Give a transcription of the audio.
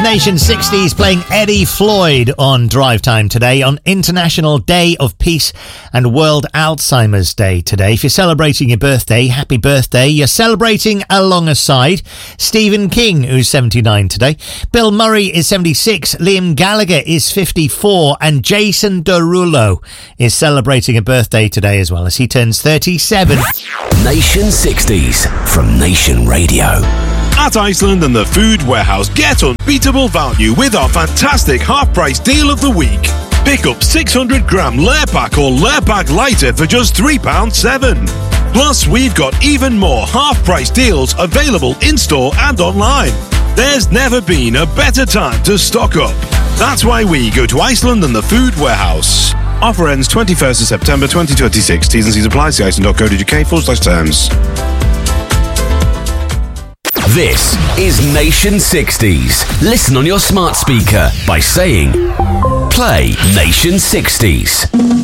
Nation 60s playing Eddie Floyd on Drive Time today on International Day of Peace and World Alzheimer's Day today. If you're celebrating your birthday, happy birthday. You're celebrating alongside Stephen King, who's 79 today. Bill Murray is 76. Liam Gallagher is 54. And Jason Derulo is celebrating a birthday today as well as he turns 37. Nation 60s from Nation Radio. At Iceland and the Food Warehouse, get unbeatable value with our fantastic half-price deal of the week. Pick up 600-gram layer pack or layer pack lighter for just £3.7. Plus, we've got even more half-price deals available in-store and online. There's never been a better time to stock up. That's why we go to Iceland and the Food Warehouse. Offer ends 21st of September 2026. T's and C's apply. See iceland.co.uk/terms. This is Nation 60s. Listen on your smart speaker by saying, play Nation 60s.